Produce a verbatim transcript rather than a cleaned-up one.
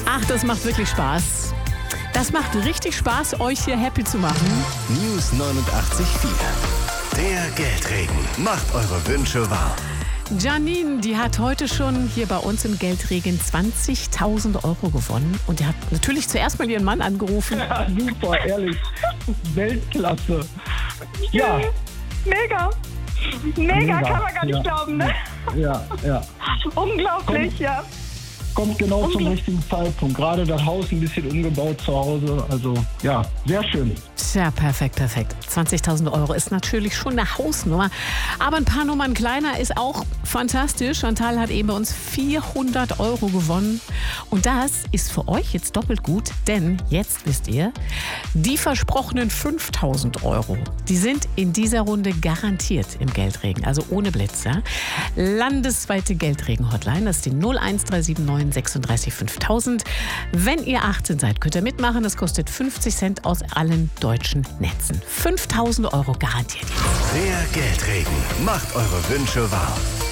Ach, das macht wirklich Spaß. Das macht richtig Spaß, euch hier happy zu machen. News neunundachtzig Komma vier. Der Geldregen macht eure Wünsche wahr. Janine, die hat heute schon hier bei uns im Geldregen zwanzigtausend Euro gewonnen. Und die hat natürlich zuerst mal ihren Mann angerufen. Ja, super, ehrlich. Weltklasse. Ja. Mega. Mega, Mega, kann man gar nicht ja. glauben, ne? Ja, ja. Unglaublich, Kommt- ja. Kommt genau zum richtigen Zeitpunkt. Gerade das Haus ein bisschen umgebaut zu Hause. Also, ja, sehr schön. Tja, perfekt, perfekt. zwanzigtausend Euro ist natürlich schon eine Hausnummer. Aber ein paar Nummern kleiner ist auch fantastisch. Chantal hat eben bei uns vierhundert Euro gewonnen. Und das ist für euch jetzt doppelt gut, denn jetzt wisst ihr, die versprochenen fünftausend Euro, die sind in dieser Runde garantiert im Geldregen, also ohne Blitz. Ja? Landesweite Geldregen-Hotline, das ist die null eins drei sieben neun sechsunddreißig fünftausend. Wenn ihr achtzehn seid, könnt ihr mitmachen. Das kostet fünfzig Cent aus allen deutschen Netzen. fünftausend Euro garantiert. Der Geldregen macht eure Wünsche wahr.